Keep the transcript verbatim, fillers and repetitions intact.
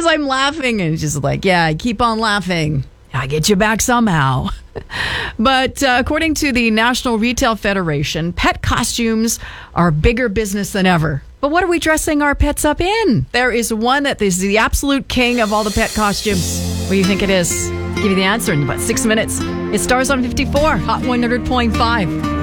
As I'm laughing, and it's just like, yeah, I keep on laughing. I get you back somehow. But uh, according to the National Retail Federation, pet costumes are bigger business than ever. But what are we dressing our pets up in? There is one that is the absolute king of all the pet costumes. What do you think it is? I'll give you the answer in about six minutes. It stars on fifty-four, Hot one hundred point five.